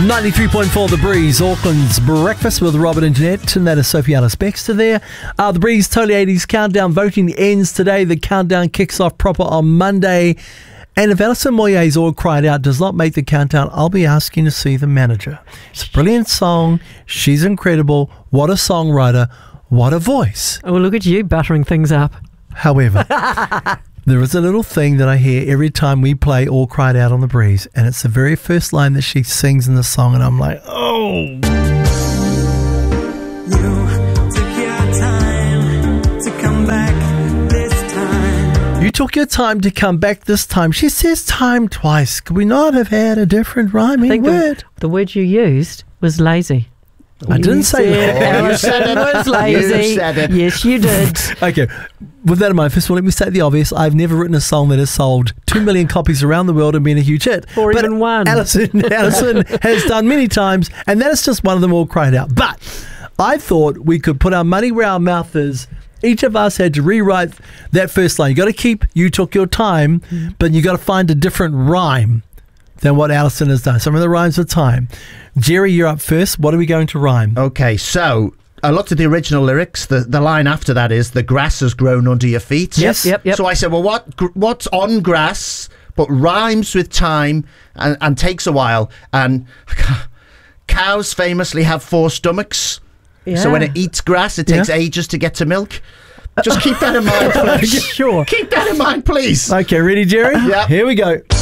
93.4 The Breeze, Auckland's breakfast with Robert and Jeanette, and that is Sophie Ellis-Bextor there. The Breeze Totally 80s Countdown voting ends today. The countdown kicks off proper on Monday. And if Alison Moyet's All Cried Out does not make the countdown, I'll be asking to see the manager. It's a brilliant song. She's incredible. What a songwriter. What a voice. Oh, well, look at you buttering things up. However, there is a little thing that I hear every time we play All Cried Out on The Breeze, and it's the very first line that she sings in the song, and I'm like, oh. You took your time to come back this time. You took your time to come back this time. She says time twice. Could we not have had a different rhyming word? The word you used was lazy. I didn't say that. You said it was lazy. You said it. Yes, you did. Okay, with that in mind, first of all, let me state the obvious. I've never written a song that has sold 2 million copies around the world and been a huge hit. Or even one. Alison has done many times, and that is just one of them all cried out. But I thought we could put our money where our mouth is. Each of us had to rewrite that first line. You got to keep "You took your time," but you got to find a different rhyme than what Alison has done. Some of the rhymes are time. Jerry, you're up first. What are we going to rhyme? Okay, so I looked at the original lyrics. The line after that is, the grass has grown under your feet. Yes. Yep. So I said, well, what's on grass but rhymes with time and takes a while? And cows famously have 4 stomachs. Yeah. So when it eats grass, it takes ages to get to milk. Just keep that in mind, please. Sure. Keep that in mind, please. Okay, ready, Jerry? Yeah. Here we go.